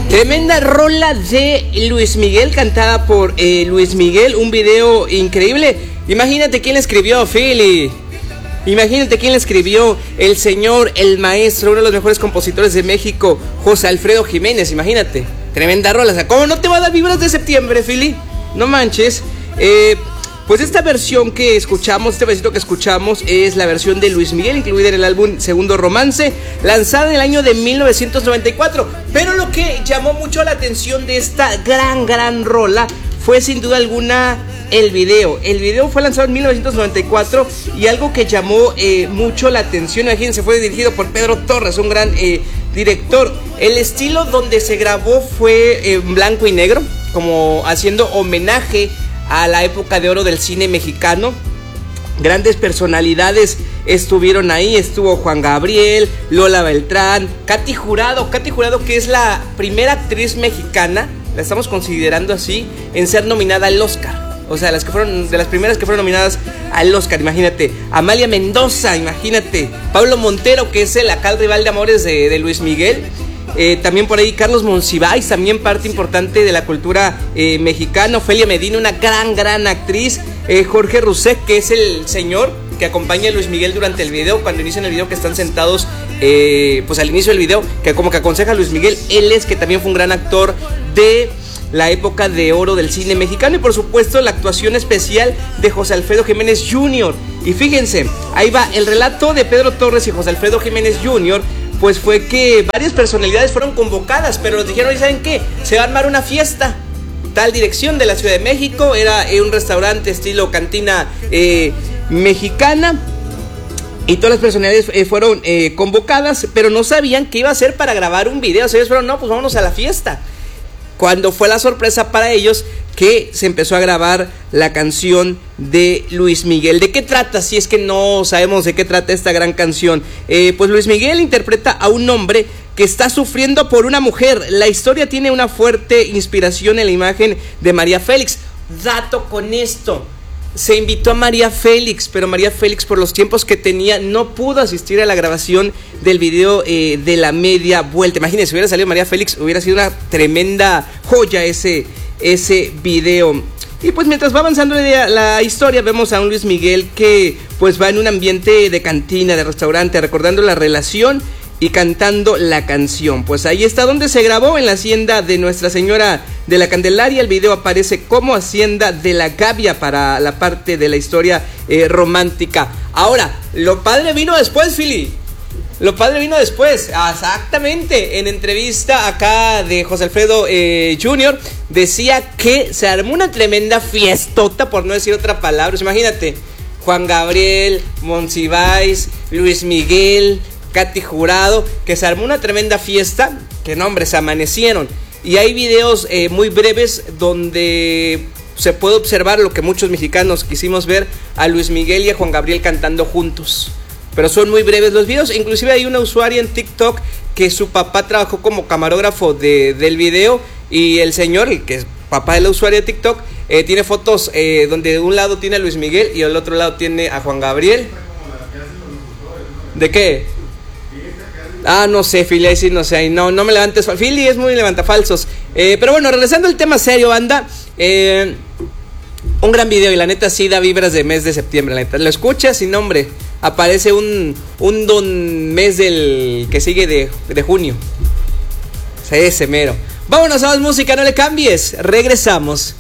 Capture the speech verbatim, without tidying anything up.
Tremenda rola de Luis Miguel, cantada por eh, Luis Miguel, un video increíble. Imagínate quién le escribió, Philly. Imagínate quién le escribió, el señor, el maestro, uno de los mejores compositores de México, José Alfredo Jiménez. Imagínate, tremenda rola. O sea, ¿cómo no te va a dar vibras de septiembre, Philly? No manches. Eh... Pues esta versión que escuchamos, este besito que escuchamos es la versión de Luis Miguel, incluida en el álbum Segundo Romance, lanzada en el año de mil novecientos noventa y cuatro. Pero lo que llamó mucho la atención de esta gran, gran rola fue sin duda alguna el video. El video fue lanzado en mil novecientos noventa y cuatro y algo que llamó eh, mucho la atención, imagínense, fue dirigido por Pedro Torres, un gran eh, director. El estilo donde se grabó fue en blanco y negro, como haciendo homenaje a la época de oro del cine mexicano. Grandes personalidades estuvieron ahí. Estuvo Juan Gabriel, Lola Beltrán, Katy Jurado. Katy Jurado, que es la primera actriz mexicana, la estamos considerando así, en ser nominada al Oscar. O sea, las que fueron, de las primeras que fueron nominadas al Oscar, imagínate. Amalia Mendoza, imagínate. Pablo Montero, que es el acá el rival de amores de, de Luis Miguel. Eh, también por ahí Carlos Monsiváis, también parte importante de la cultura eh, mexicana. Ofelia Medina, una gran, gran actriz. eh, Jorge Rusek, que es el señor que acompaña a Luis Miguel durante el video, cuando inician el video, que están sentados eh, pues al inicio del video, que como que aconseja a Luis Miguel. Él es que también fue un gran actor de la época de oro del cine mexicano. Y por supuesto la actuación especial de José Alfredo Jiménez junior Y fíjense, ahí va el relato de Pedro Torres y José Alfredo Jiménez junior Pues fue que varias personalidades fueron convocadas, pero nos dijeron, ¿y saben qué? Se va a armar una fiesta, tal dirección de la Ciudad de México. Era eh, un restaurante estilo cantina eh, mexicana. Y todas las personalidades eh, fueron eh, convocadas, pero no sabían qué iba a hacer para grabar un video. O sea, ellos fueron, no, pues vámonos a la fiesta. Cuando fue la sorpresa para ellos que se empezó a grabar la canción de Luis Miguel. ¿De qué trata? Si es que no sabemos de qué trata esta gran canción. Eh, pues Luis Miguel interpreta a un hombre que está sufriendo por una mujer. La historia tiene una fuerte inspiración en la imagen de María Félix. Dato con esto: se invitó a María Félix, pero María Félix, por los tiempos que tenía, no pudo asistir a la grabación del video eh, de La Media Vuelta. Imagínense, si hubiera salido María Félix, hubiera sido una tremenda joya ese, ese video. Y pues mientras va avanzando la, la historia, vemos a un Luis Miguel que pues va en un ambiente de cantina, de restaurante, recordando la relación y cantando la canción. Pues ahí está donde se grabó, en la hacienda de Nuestra Señora de la Candelaria. El video aparece como Hacienda de la Gavia para la parte de la historia eh, romántica. Ahora, lo padre vino después, Philly. Lo padre vino después, exactamente. En entrevista acá de José Alfredo eh, junior decía que se armó una tremenda fiestota, por no decir otra palabra. Imagínate, Juan Gabriel, Monsiváis, Luis Miguel, Katy Jurado, que se armó una tremenda fiesta, que no, hombre, se amanecieron. Y hay videos eh, muy breves donde se puede observar lo que muchos mexicanos quisimos ver, a Luis Miguel y a Juan Gabriel cantando juntos. Pero son muy breves los videos. Inclusive hay una usuaria en TikTok que su papá trabajó como camarógrafo de, del video. Y el señor, el que es papá de la usuaria de TikTok, eh, tiene fotos eh, donde de un lado tiene a Luis Miguel y del otro lado tiene a Juan Gabriel. ¿De qué? Ah, no sé, Philly, ahí sí no sé, no, no me levantes, Philly es muy levantafalsos. eh, Pero bueno, regresando al tema serio, banda, eh, un gran video y la neta sí da vibras de mes de septiembre, la neta. Lo escuchas y no, hombre, aparece un, un don mes del que sigue de, de junio. O sea, ese mero. Vámonos a más música, no le cambies, regresamos.